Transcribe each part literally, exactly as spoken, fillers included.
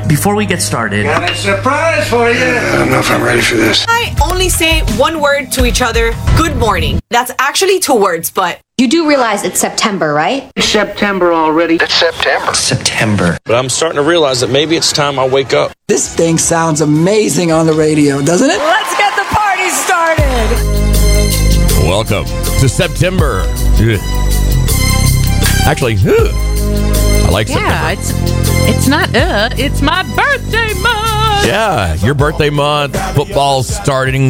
before we get started... Got a surprise for you. I don't know if I'm ready for this. I only say one word to each other, good morning. That's actually two words, but... You do realize it's September, right? It's September already. It's September. September. But I'm starting to realize that maybe it's time I wake up. This thing sounds amazing on the radio, doesn't it? Let's get the party started! Welcome to September. Ugh. Actually, ugh. I like yeah, September. it's it's not uh, it's my birthday month. Yeah, your birthday month. Football's starting.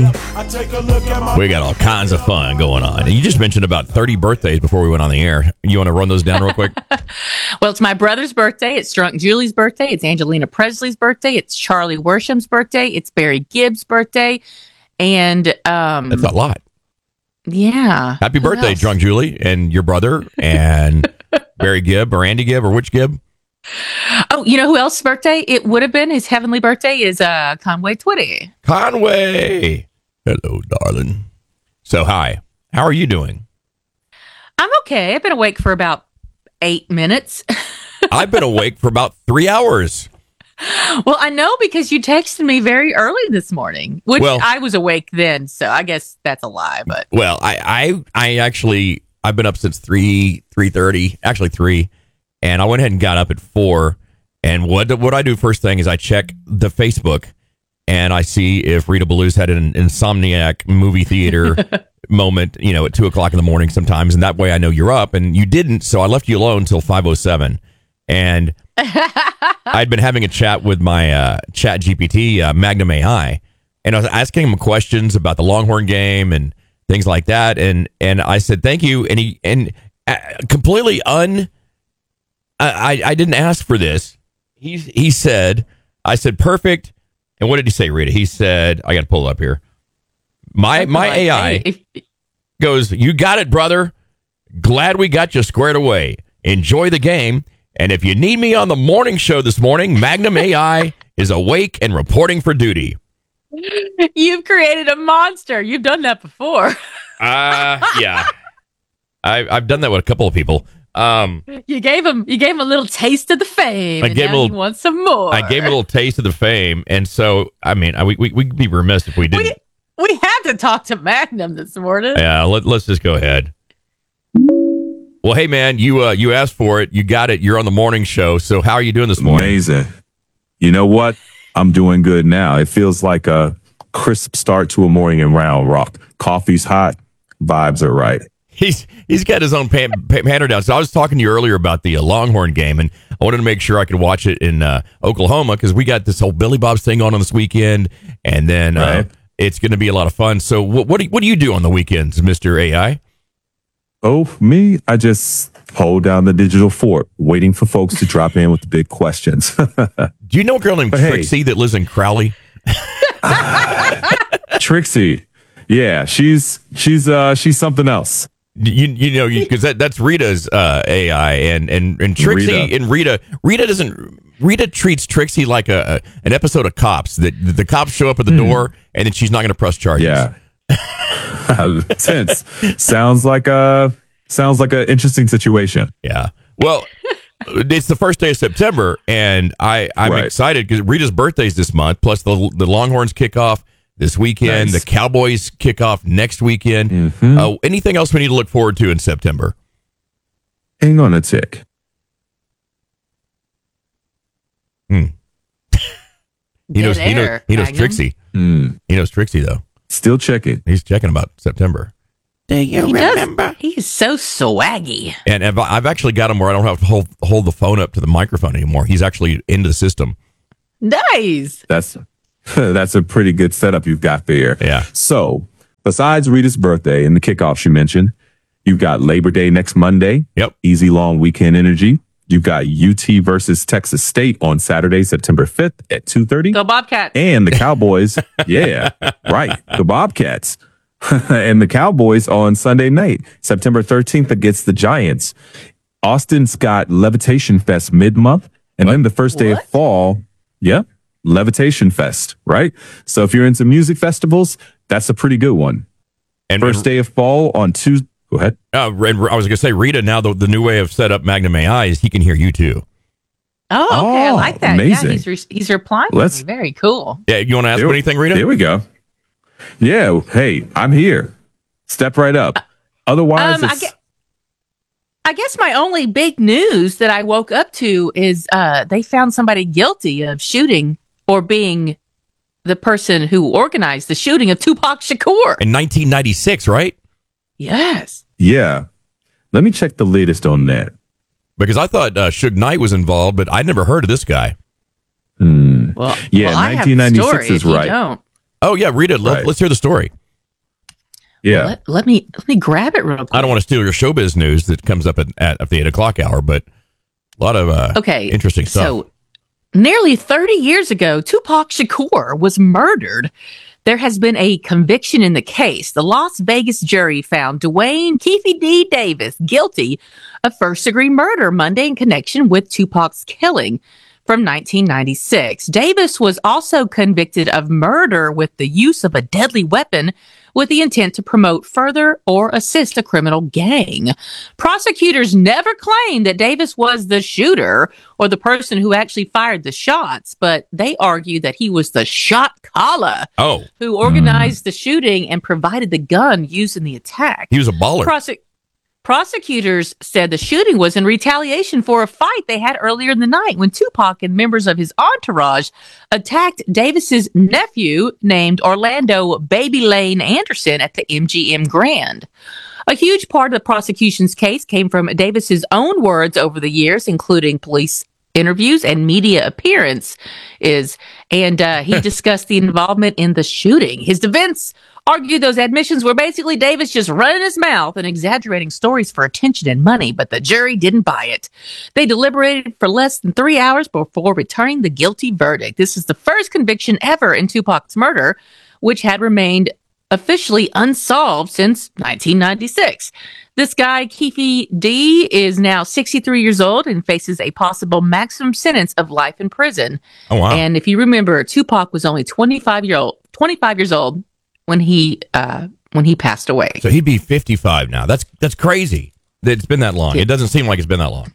We got all kinds of fun going on. And you just mentioned about thirty birthdays before we went on the air. You want to run those down real quick? Well, it's my brother's birthday. It's Drunk Julie's birthday. It's Angelina Presley's birthday. It's Charlie Worsham's birthday. It's Barry Gibb's birthday. And um, that's a lot. Yeah. Happy Who birthday, else? Drunk Julie, and your brother, and Barry Gibb, or Andy Gibb, or which Gibb? Oh, you know who else's birthday it would have been? His heavenly birthday is uh, Conway Twitty. Conway. Hello, darling. So, hi. How are you doing? I'm okay. I've been awake for about eight minutes. I've been awake for about three hours. Well, I know because you texted me very early this morning, which Well- I was awake then, so I guess that's a lie. But Well, I, I, I actually, I've been up since three, three thirty, actually three, and I went ahead and got up at four. And what what I do first thing is I check the Facebook, and I see if Rita Ballew's had an insomniac movie theater moment, you know, at two o'clock in the morning sometimes, and that way I know you're up. And you didn't, so I left you alone until five oh seven. And I'd been having a chat with my uh, Chat G P T, uh, Magnum A I, and I was asking him questions about the Longhorn game and things like that. And and I said thank you, and he and uh, completely un. I I didn't ask for this. He he said, I said perfect. And what did he say, Rita? He said, I got to pull it up here. My my A I goes, you got it, brother. Glad we got you squared away. Enjoy the game. And if you need me on the morning show this morning, Magnum A I is awake and reporting for duty. You've created a monster. You've done that before. Uh, yeah. I, I've done that with a couple of people. Um, You gave him. You gave him a little taste of the fame. I and gave now him a he little- wants some more. I gave him a little taste of the fame. And so, I mean, I, we, we, we'd be remiss if we didn't. We, we had to talk to Magnum this morning. Yeah, let, let's just go ahead. Well, hey, man, you uh, you asked for it. You got it. You're on the morning show. So how are you doing this morning? Amazing. You know what? I'm doing good now. It feels like a crisp start to a morning in Round Rock. Coffee's hot. Vibes are right. He's he's got his own pan, pan, panner down. So I was talking to you earlier about the uh, Longhorn game, and I wanted to make sure I could watch it in uh, Oklahoma because we got this whole Billy Bob's thing on on this weekend, and then uh, Right. it's going to be a lot of fun. So what what do you, what do you do on the weekends, Mister A I? Oh, me, I just hold down the digital fort, waiting for folks to drop in with the big questions. Do you know a girl named But hey. Trixie that lives in Crowley? Trixie. Yeah, she's she's uh she's something else. You you know because that that's Rita's uh, A I and and and Trixie Rita. and Rita Rita doesn't Rita treats Trixie like a, a an episode of Cops that the, the cops show up at the door and then she's not going to press charges. Yeah. Tense. Sounds like a sounds like an interesting situation. Yeah. Well, it's the first day of September, and I I'm Right. excited because Rita's birthday's this month. Plus the the Longhorns kick off this weekend. Nice. The Cowboys kick off next weekend. Mhm. Uh, anything else we need to look forward to in September? Hang on a tick. Hmm. He knows, Dead he knows. air, He knows Magnum. Trixie. Hmm. He knows Trixie though. Still checking. He's checking about September. Do you He does. He's so swaggy. And I've, I've actually got him where I don't have to hold hold the phone up to the microphone anymore. He's actually into the system. Nice. That's that's a pretty good setup you've got there. Yeah. So, besides Rita's birthday and the kickoff she mentioned, you've got Labor Day next Monday. Yep. Easy long weekend energy. You've got U T versus Texas State on Saturday, September fifth at two thirty. Go Bobcats. And the Cowboys, yeah, right, the Bobcats. And the Cowboys on Sunday night, September thirteenth against the Giants. Austin's got Levitation Fest mid-month. And then the first day What? of fall, yeah, Levitation Fest, right? So if you're into music festivals, that's a pretty good one. And First day of fall on Tuesday. Go ahead. Uh, and I was going to say, Rita, now the, the new way of set up Magnum A I is he can hear you too. Oh, okay. I Oh, like that. amazing. Yeah, he's, re- he's replying. Let's- to me. Very cool. Yeah, you want to ask There- him anything, Rita? There we go. Yeah. Hey, I'm here. Step right up. Otherwise, Um, I it's, gue- I guess my only big news that I woke up to is uh, they found somebody guilty of shooting or being the person who organized the shooting of Tupac Shakur. In nineteen ninety-six, right? Yes. yeah. Let me check the latest on that. Because I thought uh, Suge Knight was involved, but I'd never heard of this guy. Hmm. Well, Yeah, well, I have the nineteen ninety-six story is if you right. don't. Oh yeah, Rita, let, Right. let's hear the story. Yeah. Let, let me let me grab it real quick. I don't want to steal your showbiz news that comes up at, at, at the eight o'clock hour, but a lot of uh, Okay. interesting stuff. So, nearly thirty years ago, Tupac Shakur was murdered. There has been a conviction in the case. The Las Vegas jury found Dwayne Keefe D. Davis guilty of first-degree murder Monday in connection with Tupac's killing from nineteen ninety-six. Davis was also convicted of murder with the use of a deadly weapon with the intent to promote, further, or assist a criminal gang. Prosecutors never claimed that Davis was the shooter or the person who actually fired the shots, but they argue that he was the shot caller oh, who organized the shooting and provided the gun used in the attack. he was a baller. Prosec- Prosecutors said the shooting was in retaliation for a fight they had earlier in the night when Tupac and members of his entourage attacked Davis's nephew named Orlando Baby Lane Anderson at the M G M Grand. A huge part of the prosecution's case came from Davis's own words over the years, including police interviews and media appearance is and uh, he discussed the involvement in the shooting. His defense argued those admissions were basically Davis just running his mouth and exaggerating stories for attention and money, but the jury didn't buy it. They deliberated for less than three hours before returning the guilty verdict. This is the first conviction ever in Tupac's murder, which had remained officially unsolved since nineteen ninety-six. This guy, Keefe D, is now sixty-three years old and faces a possible maximum sentence of life in prison. Oh wow! And if you remember, Tupac was only twenty-five year old, twenty-five years old when he uh, when he passed away. So he'd be fifty-five now. That's that's crazy. That it's been that long. It doesn't seem like it's been that long.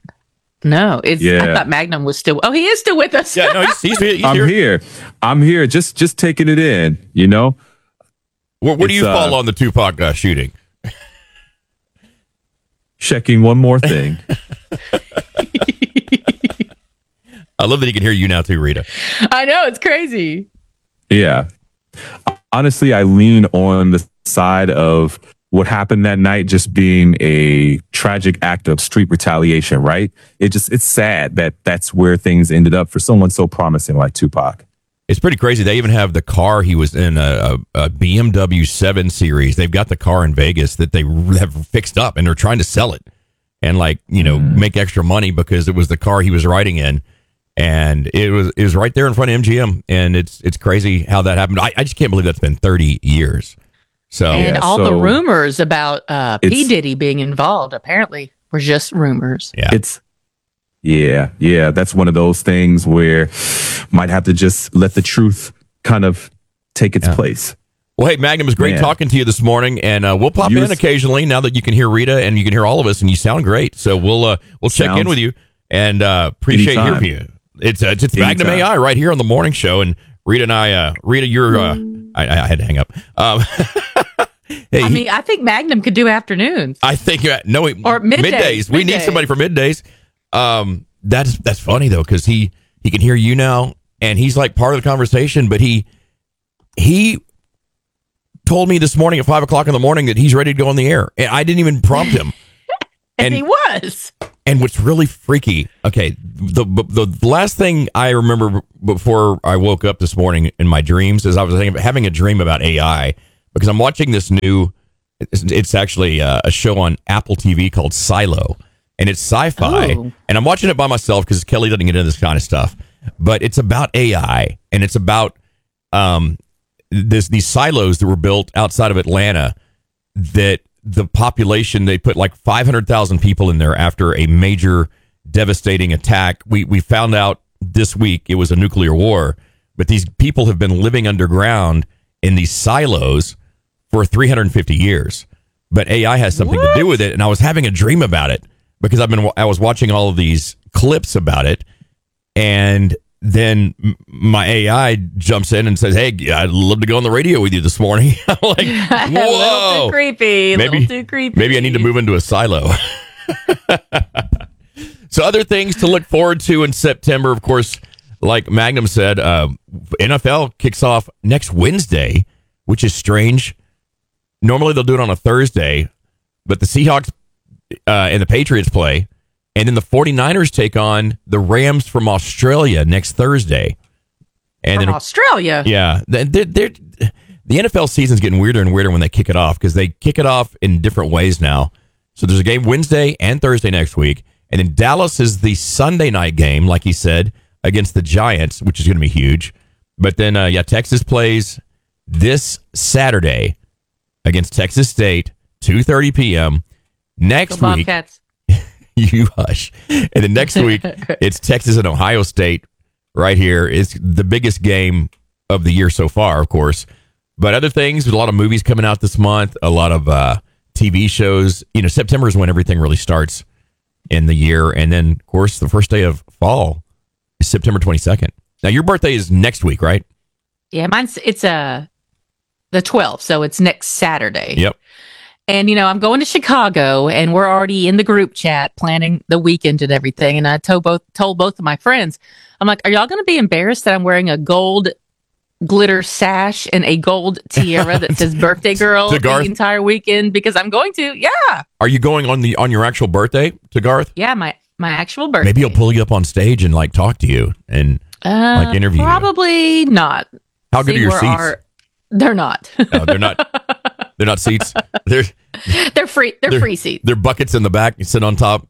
No, it's. Yeah. I thought Magnum was still. Oh, he is still with us. Yeah, no, he's, he's, he's I'm here. here. I'm here. Just just taking it in, you know? Where, where do It's, you uh, fall on the Tupac uh, shooting? Checking one more thing. I love that he can hear you now too, Rita. I know, it's crazy. Yeah. Honestly, I lean on the side of what happened that night just being a tragic act of street retaliation, right? It just, it's sad that that's where things ended up for someone so promising like Tupac. It's pretty crazy. They even have the car he was in, a, a, a B M W seven Series. They've got the car in Vegas that they have fixed up, and they're trying to sell it and, like, you know, Mm. make extra money because it was the car he was riding in, and it was it was right there in front of M G M. And it's it's crazy how that happened. I, I just can't believe that's been thirty years. So And Yeah, all the so- rumors about uh, P. It's- Diddy being involved apparently were just rumors. yeah, It's, yeah, yeah, that's one of those things where might have to just let the truth kind of take its Yeah. place. Well, hey, Magnum, it was great Man. talking to you this morning, and uh, we'll pop You in was- occasionally now that you can hear Rita and you can hear all of us, and you sound great. So we'll uh, we'll check in Sounds- with you and uh, appreciate Anytime. hearing from you. It's uh, it's, it's Magnum Anytime. A I right here on the morning show, and Rita and I, uh, Rita, you're uh, I, I had to hang up. Um, hey, I mean, I think Magnum could do afternoons. I think uh, no wait, Or middays, We need middays. somebody for middays. Um, that's that's funny though, because he he can hear you now, and he's like part of the conversation. But he he told me this morning at five o'clock in the morning that he's ready to go on the air, and I didn't even prompt him. and, and- he was. And what's really freaky, okay, the, the the last thing I remember before I woke up this morning in my dreams is I was thinking, having a dream about A I, because I'm watching this new, it's, it's actually uh, a show on Apple T V called Silo, and it's sci-fi, Oh. and I'm watching it by myself because Kelly doesn't get into this kind of stuff, but it's about A I, and it's about um this these silos that were built outside of Atlanta that the population, they put like five hundred thousand people in there after a major devastating attack. We we found out this week it was a nuclear war, but these people have been living underground in these silos for three hundred fifty years. But A I has something to do with it, and I was having a dream about it because I've been I was watching all of these clips about it, And then m- my A I jumps in and says, "Hey, I'd love to go on the radio with you this morning." I'm like, A little "Whoa, too creepy. maybe little too creepy. maybe I need to move into a silo." So other things to look forward to in September, of course, like Magnum said, uh, N F L kicks off next Wednesday, which is strange. Normally they'll do it on a Thursday, but the Seahawks uh, and the Patriots play, and then the 49ers take on the Rams from Australia next Thursday. And From then, Australia. yeah, they're, they're, the N F L season's getting weirder and weirder when they kick it off because they kick it off in different ways now. So there's a game Wednesday and Thursday next week. And then Dallas is the Sunday night game, like he said, against the Giants, which is going to be huge. But then, uh, yeah, Texas plays this Saturday against Texas State, two thirty p.m. Next Go week, Bobcats. you hush. And then next week, it's Texas and Ohio State right here. It's the biggest game of the year so far, of course. But other things, there's a lot of movies coming out this month, a lot of uh, T V shows. You know, September is when everything really starts in the year. And then, of course, the first day of fall is September twenty-second. Now, your birthday is next week, right? Yeah, mine's it's uh, the twelfth, so it's next Saturday. Yep. And, you know, I'm going to Chicago, and we're already in the group chat planning the weekend and everything. And I told both told both of my friends, I'm like, are y'all going to be embarrassed that I'm wearing a gold glitter sash and a gold tiara that says birthday girl To the Garth? entire weekend? Because I'm going to. Yeah. Are you going on the on your actual birthday to Garth? Yeah, my, my actual birthday. Maybe he'll pull you up on stage and like talk to you and uh, like interview you. Probably not. How good See, are your where seats? our- they're not. No, they're not. They're not seats. They're they're free. They're, they're free seats. They're buckets in the back. You sit on top.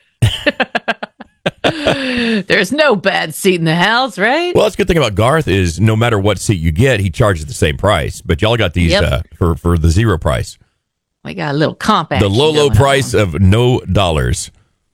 There's no bad seat in the house, right? Well, that's a good thing about Garth is no matter what seat you get, he charges the same price. But y'all got these Yep. uh, for for the zero price, We got a little comp the action low low going price on. of no dollars.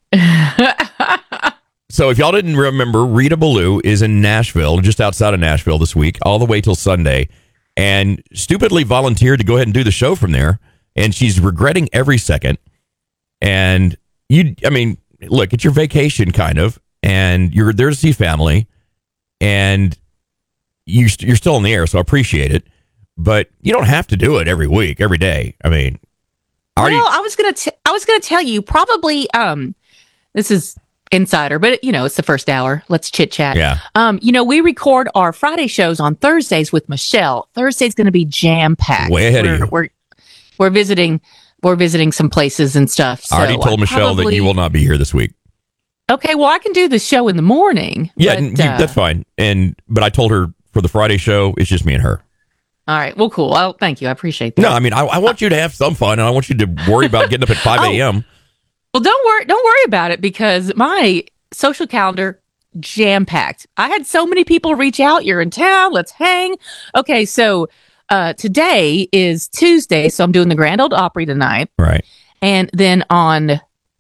So if y'all didn't remember, Rita Ballou is in Nashville, just outside of Nashville this week, all the way till Sunday, and stupidly volunteered to go ahead and do the show from there. And she's regretting every second. And you, I mean, look, it's your vacation kind of, and you're there to see family, and you, you're still in the air, so I appreciate it. But you don't have to do it every week, every day. I mean, I already, Well, I was gonna, t- I was gonna tell you probably. Um, this is insider, but you know, it's the first hour. Let's chit chat. Yeah. Um, you know, we record our Friday shows on Thursdays with Michelle. Thursday's going to be jam packed. Way ahead of we're, you. We're we're visiting, we're visiting some places and stuff. So I already told I Michelle that probably- you will not be here this week. Okay, well, I can do the show in the morning. Yeah, but, n- you- uh, that's fine. And but I told her for the Friday show, it's just me and her. all right. Well, cool. Well, thank you. I appreciate that. No, I mean, I, I want you to have some fun, and I want you to worry about getting up at five a.m. Well, don't worry. Don't worry about it because my social calendar jam packed. I had so many people reach out. You're in town. Let's hang. Okay, so uh, today is Tuesday, so I'm doing the Grand Ole Opry tonight, Right. and then on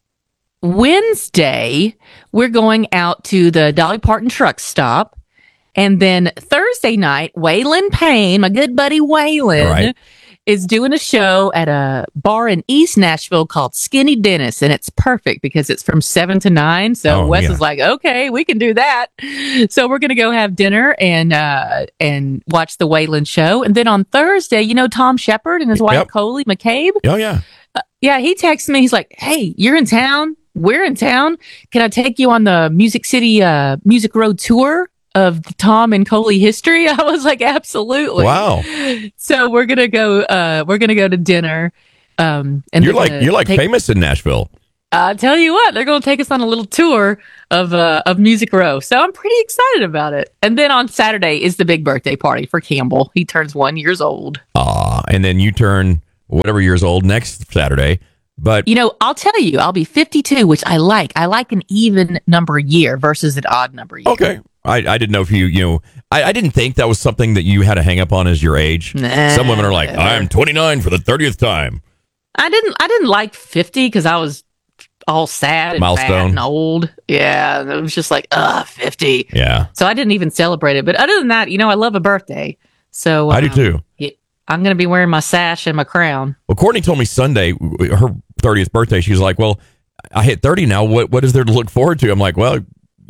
Wednesday we're going out to the Dolly Parton truck stop, and then Thursday night, Waylon Payne, my good buddy Waylon, Right. is doing a show at a bar in East Nashville called Skinny Dennis, and it's perfect because it's from seven to nine. So Oh, Wes yeah. is like, "Okay, we can do that." So we're gonna go have dinner and uh, and watch the Waylon show, and then on Thursday, you know, Tom Shepard and his wife Yep. Coley McCabe. Oh yeah. Yeah, he texted me. He's like, "Hey, you're in town. We're in town. Can I take you on the Music City uh, Music Road tour of the Tom and Coley history?" I was like, "Absolutely." Wow. So we're gonna go. Uh, we're gonna go to dinner. Um, and You're they're like gonna you're like take- famous in Nashville. I tell you what, they're gonna take us on a little tour of uh, of Music Row. So I'm pretty excited about it. And then on Saturday is the big birthday party for Campbell. He turns one years old. Ah, and then you turn whatever years old next Saturday. But You know, I'll tell you, I'll be fifty-two, which I like. I like an even number year versus an odd number year. okay, I, I didn't know if you you know I, I didn't think that was something that you had to hang up on as your age. Nah. Some women are like, I'm twenty-nine for the thirtieth time. I didn't. I didn't like fifty because I was all sad and fat Milestone. and old. Yeah, and it was just like, ugh, fifty. Yeah, So I didn't even celebrate it. But other than that, you know, I love a birthday. So I do um, too. yeah, I'm going to be wearing my sash and my crown. Well, Courtney told me Sunday, her thirtieth birthday, she was like, well, I hit thirty now. What What is there to look forward to? I'm like, well,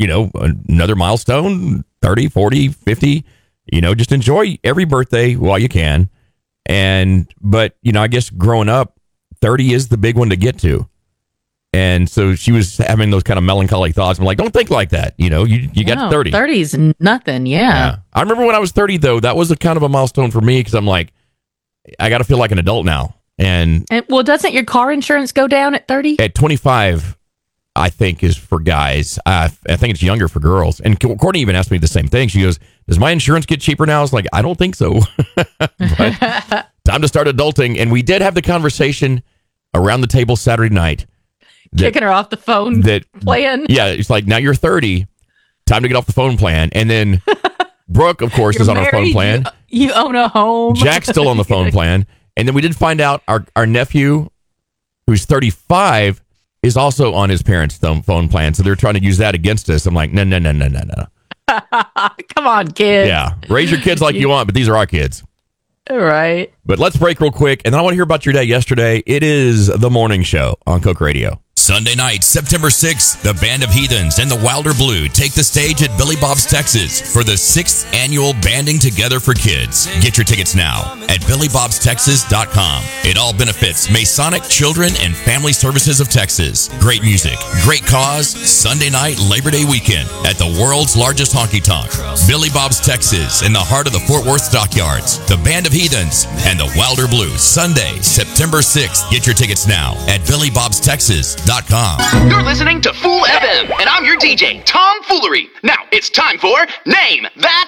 you know, another milestone, thirty, forty, fifty, you know, just enjoy every birthday while you can. And, but, you know, I guess growing up, thirty is the big one to get to. And so she was having those kind of melancholy thoughts. I'm like, don't think like that. You know, you, you got No, thirty. thirty's nothing. Yeah. Yeah. I remember when I was thirty, though, that was a kind of a milestone for me because I'm like, I got to feel like an adult now. And, And well, doesn't your car insurance go down at thirty? at twenty-five, I think is for guys. Uh, I think it's younger for girls. And Courtney even asked me the same thing. She goes, does my insurance get cheaper now? I was like, I don't think so. But time to start adulting. And we did have the conversation around the table Saturday night. That, Kicking her off the phone that plan. Yeah, it's like, now you're thirty. Time to get off the phone plan. And then Brooke, of course, You're is on our phone married, plan. You, you own a home. Jack's still on the phone plan. And then we did find out our, our nephew, who's thirty-five, is also on his parents' phone phone plan. So they're trying to use that against us. I'm like, no, no, no, no, no, no. Come on, kid. Yeah. Raise your kids like you want, but these are our kids. All right. But let's break real quick. And then I want to hear about your day yesterday. It is the morning show on Coke Radio. Sunday night, September sixth, the Band of Heathens and the Wilder Blue take the stage at Billy Bob's, Texas for the sixth annual Banding Together for Kids. Get your tickets now at billy bobs texas dot com. It all benefits Masonic Children and Family Services of Texas. Great music, great cause, Sunday night, Labor Day weekend at the world's largest honky tonk. Billy Bob's, Texas, in the heart of the Fort Worth Stockyards. The Band of Heathens and the Wilder Blue, Sunday, September sixth. Get your tickets now at billy bobs texas dot com. You're listening to Fool F M, and I'm your D J, Tom Foolery. Now, it's time for Name That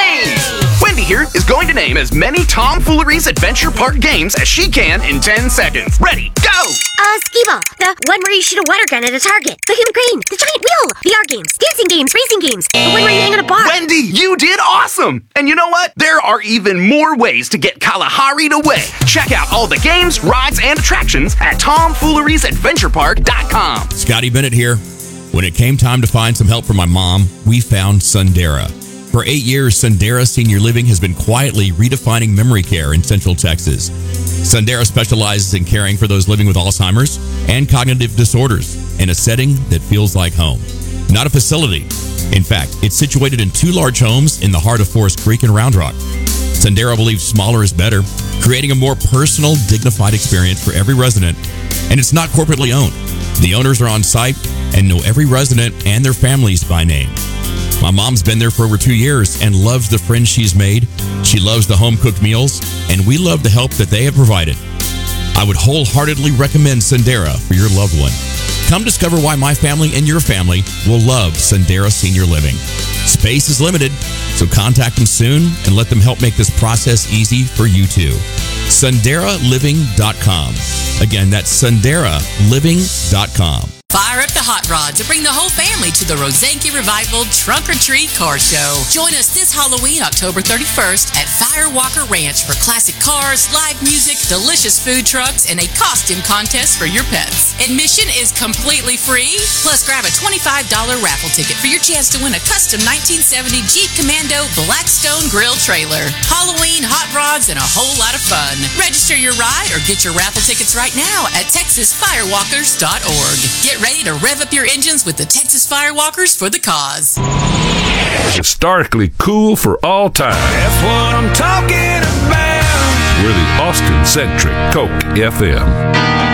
Game! Wendy here is going to name as many Tom Foolery's Adventure Park games as she can in ten seconds. Ready, go! Uh, Skee-Ball, the one where you shoot a water gun at a target, the human crane, the giant wheel, V R games, dancing games, racing games, the one where you hang on a bar. Wendy, you did awesome! And you know what? There are even more ways to get Kalahari'd away. Check out all the games, rides, and attractions at tom foolery's adventure park dot com. Scotty Bennett here. When it came time to find some help for my mom, we found Sundera. For eight years, Sundera Senior Living has been quietly redefining memory care in Central Texas. Sundera specializes in caring for those living with Alzheimer's and cognitive disorders in a setting that feels like home, not a facility. In fact, it's situated in two large homes in the heart of Forest Creek and Round Rock. Sundera believes smaller is better, creating a more personal, dignified experience for every resident, and it's not corporately owned. The owners are on site and know every resident and their families by name. My mom's been there for over two years and loves the friends she's made. She loves the home-cooked meals, and we love the help that they have provided. I would wholeheartedly recommend Sundera for your loved one. Come discover why my family and your family will love Sundera Senior Living. Space is limited, so contact them soon and let them help make this process easy for you too. Sundera Living dot com. Again, that's Sundera Living dot com. Fire up the hot rods and bring the whole family to the Rosanke Revival Trunk or Treat Car Show. Join us this Halloween, October thirty-first at Firewalker Ranch for classic cars, live music, delicious food trucks, and a costume contest for your pets. Admission is completely free. Plus, grab a twenty-five dollars raffle ticket for your chance to win a custom nineteen seventy Jeep Commando Blackstone Grill trailer. Halloween, hot rods, and a whole lot of fun. Register your ride or get your raffle tickets right now at texas firewalkers dot org. Get ready to rev up your engines with the Texas Firewalkers for the cause. Historically cool for all time. That's what I'm talking about. We're the Austin-centric Coke F M.